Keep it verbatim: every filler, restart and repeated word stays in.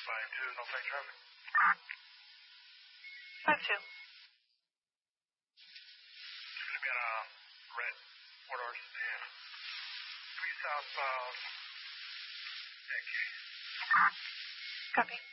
five two, no flight traffic. five two. It's going to be on a red four doors and three southbound. Thank you. Copy.